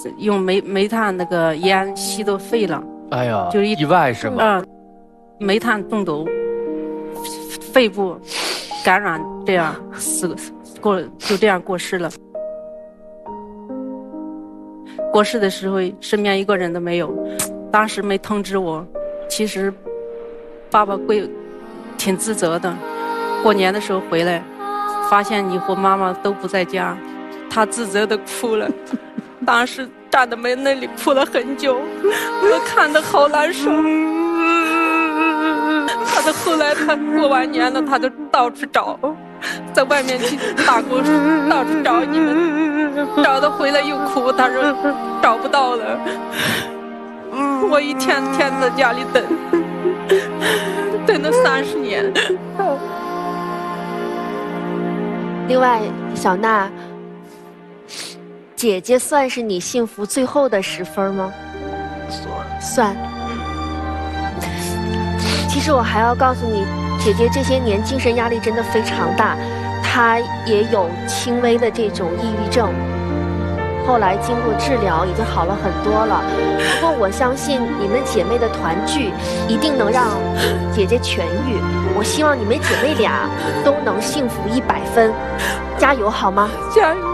用煤炭那个烟吸都肺了。 哎呀， 就是意外是吗？ 煤炭中毒，肺部感染，这样就这样过世了。过世的时候身边一个人都没有，当时没通知我。其实爸爸挺自责的，过年的时候回来发现你和妈妈都不在家，他自责的哭了。当时站在门那里哭了很久，我看得好难受。后来他过完年了，他就到处找，在外面去打工，到处找你们，找到回来又哭，他说找不到了。我一天天在家里等了30年。 另外，小娜，姐姐算是你幸福最后的10分吗？算。其实我还要告诉你，姐姐这些年精神压力真的非常大，她也有轻微的这种抑郁症，后来经过治疗已经好了很多了。不过我相信你们姐妹的团聚一定能让姐姐痊愈，我希望你们姐妹俩都能幸福100分，加油好吗？ 加油！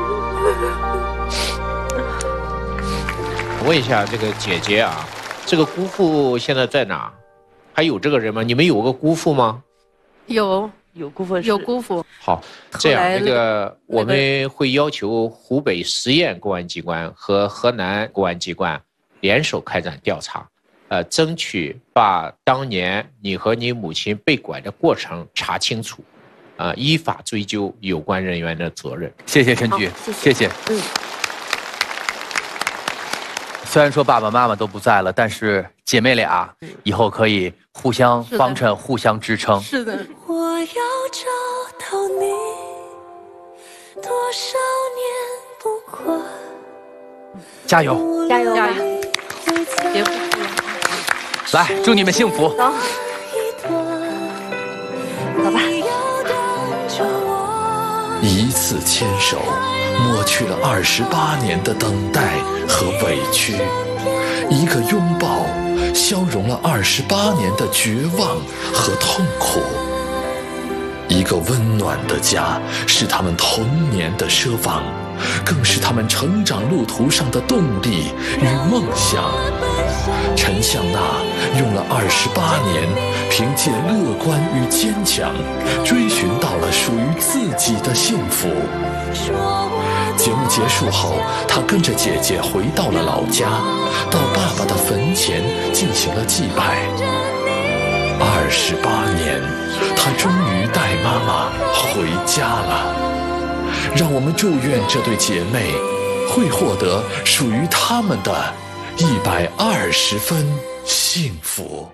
问一下这个姐姐啊，这个姑父现在在哪？还有这个人吗？你们有个姑父吗？ 有姑父， 有姑父。 好，这样我们会要求湖北十堰公安机关和河南公安机关联手开展调查，争取把当年你和你母亲被拐的过程查清楚，依法追究有关人员的责任。 谢谢陈局，谢谢。虽然说爸爸妈妈都不在了，但是姐妹俩以后可以互相帮衬、互相支撑。 是的。 我要找到你，多少年不管。 加油！ 加油！ 加油！别哭了。 来，祝你们幸福。 走，走吧。 一次牵手，抹去了28年的等待和委屈；一个拥抱，消融了28年的绝望和痛苦。一个温暖的家，是他们童年的奢望，更是他们成长路途上的动力与梦想。陈向娜用了28年，凭借乐观与坚强，追寻到了属于自己的幸福。节目结束后，她跟着姐姐回到了老家，到爸爸的坟前进行了祭拜。28年，她终于带妈妈回家了。让我们祝愿这对姐妹会获得属于她们的120分幸福。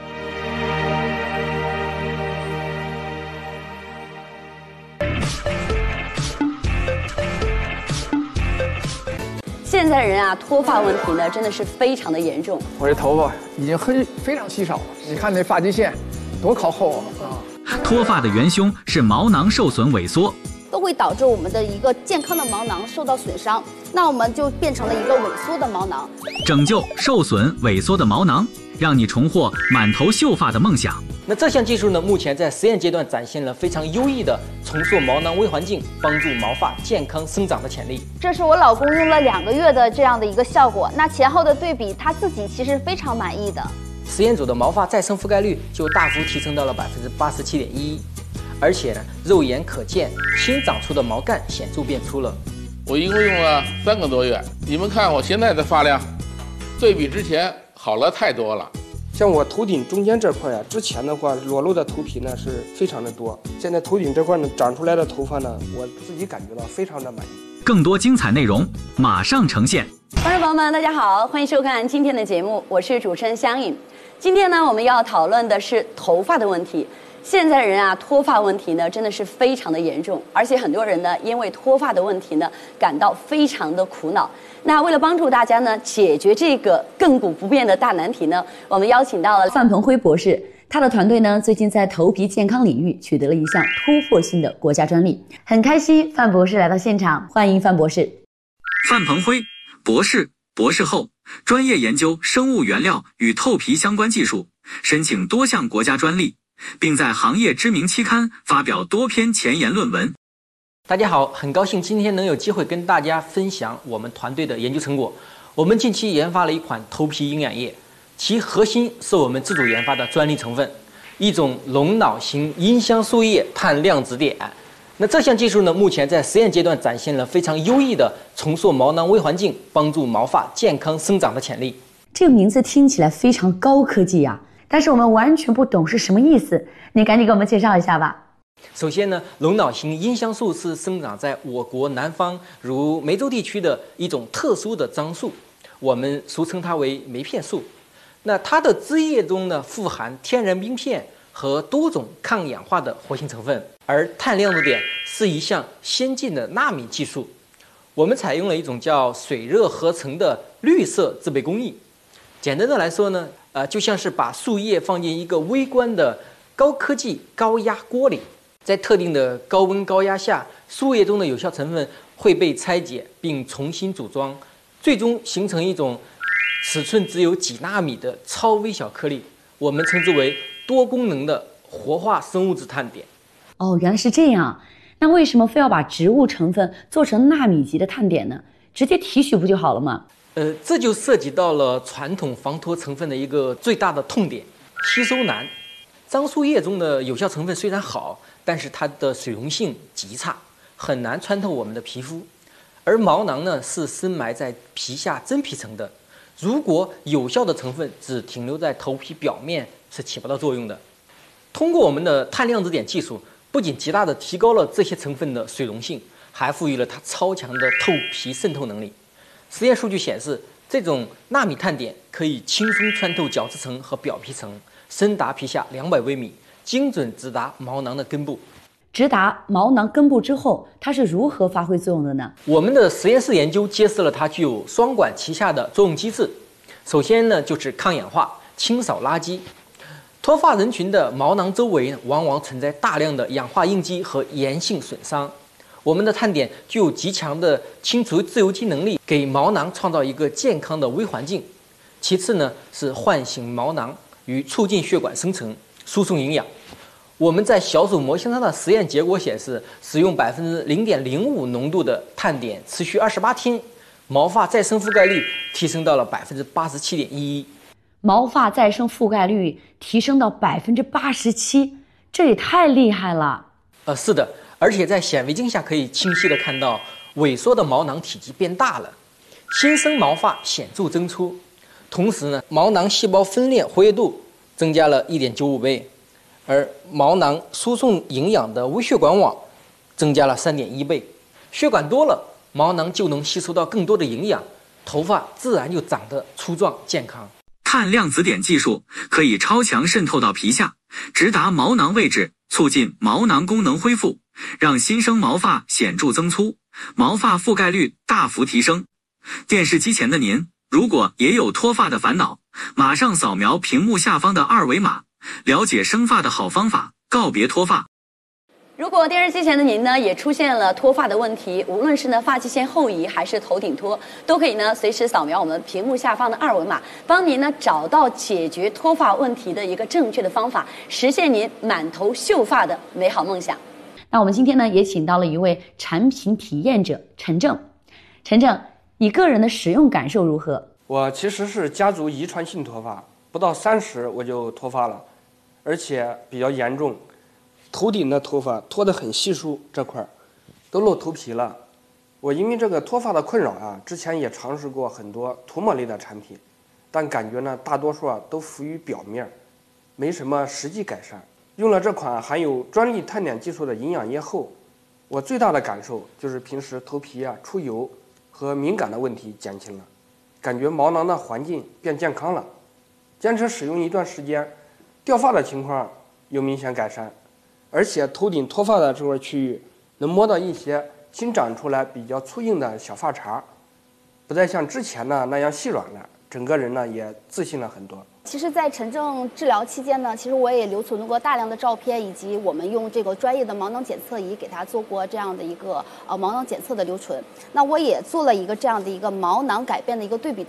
现在的人啊，脱发问题呢，真的是非常的严重。 我这头发已经非常稀少了，你看那发际线多靠后啊！ 脱发的元凶是毛囊受损萎缩， 都会导致我们的一个健康的毛囊受到损伤，那我们就变成了一个萎缩的毛囊。 拯救受损萎缩的毛囊，让你重获满头秀发的梦想。 那这项技术呢，目前在实验阶段展现了非常优异的重塑毛囊微环境，帮助毛发健康生长的潜力。 这是我老公用了2个月的这样的一个效果，那前后的对比，他自己其实非常满意的。 实验组的毛发再生覆盖率就大幅提升到了87.11%，而且呢，肉眼可见新长出的毛干显著变粗了。 我一共用了3个多月，你们看我现在的发量，对比之前好了太多了。 像我头顶中间这块啊，之前的话裸露的头皮呢是非常的多，现在头顶这块呢长出来的头发呢，我自己感觉到非常的满意。 更多精彩内容马上呈现。 观众朋友们，大家好，欢迎收看今天的节目，我是主持人香颖。今天呢，我们要讨论的是头发的问题。现在的人啊，脱发问题呢真的是非常的严重，而且很多人呢因为脱发的问题呢感到非常的苦恼。那为了帮助大家呢解决这个亘古不变的大难题呢，我们邀请到了范鹏辉博士，他的团队呢最近在头皮健康领域取得了一项突破性的国家专利，很开心范博士来到现场，欢迎范博士。 范鹏辉博士， 博士后，专业研究生物原料与透皮相关技术，申请多项国家专利，并在行业知名期刊发表多篇前沿论文。 大家好，很高兴今天能有机会跟大家分享我们团队的研究成果。我们近期研发了一款头皮营养液，其核心是我们自主研发的专利成分，一种龙脑型阴香素液碳量子碘。那这项技术呢，目前在实验阶段展现了非常优异的重塑毛囊微环境，帮助毛发健康生长的潜力。 这个名字听起来非常高科技啊，但是我们完全不懂是什么意思，你赶紧给我们介绍一下吧。 首先呢，龙脑型阴香素是生长在我国南方如梅州地区的一种特殊的樟树，我们俗称它为梅片树。那它的枝叶中呢，富含天然冰片和多种抗氧化的活性成分，而碳量子碘是一项先进的纳米技术。我们采用了一种叫水热合成的绿色制备工艺。简单的来说呢，就像是把树叶放进一个微观的高科技高压锅里，在特定的高温高压下，树叶中的有效成分会被拆解并重新组装，最终形成一种尺寸只有几纳米的超微小颗粒，我们称之为多功能的活化生物质碳碘。 哦，原来是这样。那为什么非要把植物成分做成纳米级的碳碘呢？直接提取不就好了吗？ 这就涉及到了传统防脱成分的一个最大的痛点——吸收难。樟树叶中的有效成分虽然好，但是它的水溶性极差，很难穿透我们的皮肤。而毛囊呢，是深埋在皮下真皮层的，如果有效的成分只停留在头皮表面，是起不到作用的。通过我们的碳量子碘技术，不仅极大地提高了这些成分的水溶性，还赋予了它超强的透皮渗透能力。实验数据显示，这种纳米碳碘可以轻松穿透角质层和表皮层，深达皮下200微米，精准直达毛囊的根部。 直达毛囊根部之后，它是如何发挥作用的呢？ 我们的实验室研究揭示了它具有双管齐下的作用机制。首先呢，就是抗氧化、清扫垃圾。脱发人群的毛囊周围往往存在大量的氧化应激和炎性损伤，我们的碳碘具有极强的清除自由基能力，给毛囊创造一个健康的微环境。其次呢，是唤醒毛囊与促进血管生成、输送营养。我们在小鼠模型上的实验结果显示，使用0.05%浓度的碳碘持续28天，毛发再生覆盖率提升到了87.11%。 毛发再生覆盖率提升到87%，这也太厉害了。 是的，而且在显微镜下可以清晰地看到萎缩的毛囊体积变大了，新生毛发显著增粗。同时呢，毛囊细胞分裂活跃度增加了1.95倍，而毛囊输送营养的微血管网增加了3.1倍。血管多了，毛囊就能吸收到更多的营养，头发自然就长得粗壮健康。 碳量子碘技术可以超强渗透到皮下，直达毛囊位置，促进毛囊功能恢复，让新生毛发显著增粗，毛发覆盖率大幅提升。电视机前的您，如果也有脱发的烦恼，马上扫描屏幕下方的2维码，了解生发的好方法，告别脱发。 如果电视机前的您呢也出现了脱发的问题，无论是呢发际线后移还是头顶脱，都可以呢随时扫描我们屏幕下方的2维码，帮您呢找到解决脱发问题的一个正确的方法，实现您满头秀发的美好梦想。 那我们今天呢也请到了一位产品体验者陈正。陈正，你个人的使用感受如何？ 我其实是家族遗传性脱发，不到30我就脱发了，而且比较严重。头顶的头发脱得很稀疏，这块都露头皮了。我因为这个脱发的困扰啊，之前也尝试过很多涂抹类的产品，但感觉呢大多数都浮于表面，没什么实际改善。用了这款含有专利碳碘技术的营养液后，我最大的感受就是平时头皮出油和敏感的问题减轻了，感觉毛囊的环境变健康了。坚持使用一段时间，掉发的情况有明显改善。而且头顶脱发的这块区域能摸到一些新长出来比较粗硬的小发茬，不再像之前呢那样细软了，整个人呢也自信了很多。 其实，在陈正治疗期间呢，其实我也留存过大量的照片，以及我们用这个专业的毛囊检测仪给他做过这样的一个毛囊检测的留存。那我也做了一个这样的一个毛囊改变的一个对比